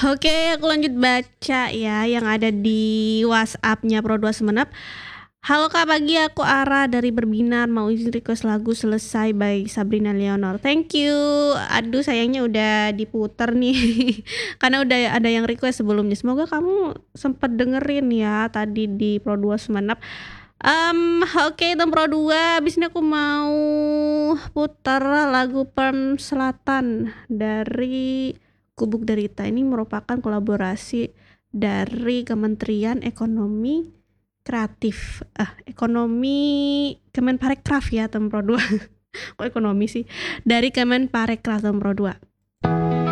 Oke, aku lanjut baca ya yang ada di WhatsApp-nya Pro2 Semenep. Halo Kak, pagi aku Ara dari Berbinar, mau izin request lagu Selesai by Sabrina Leonor. Thank you. Aduh sayangnya udah diputer nih. Karena udah ada yang request sebelumnya. Semoga kamu sempet dengerin ya tadi di Pro2 Semenep. Oke Tem Pro2, abis ini aku mau putar lagu Perm Selatan dari Gubuk Derita. Ini merupakan kolaborasi dari Kementerian Ekonomi Kreatif, ekonomi Kemenparekraf ya Tem Pro2. Kok ekonomi sih? Dari Kemenparekraf Tem Pro2.